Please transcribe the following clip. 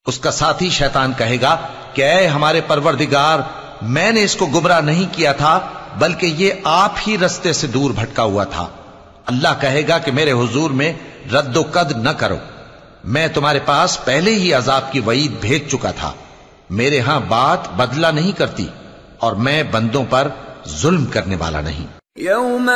उसका साथी शैतान कहेगा कि ऐ हमारे परवरदिगार, मैंने इसको गुमराह नहीं किया था, बल्कि ये आप ही रस्ते से दूर भटका हुआ था। अल्लाह कहेगा कि मेरे हुजूर में रद्दोकद न करो, मैं तुम्हारे पास पहले ही अजाब की वईद भेज चुका था। मेरे यहां बात बदला नहीं करती और मैं बंदों पर जुल्म करने वाला नहीं।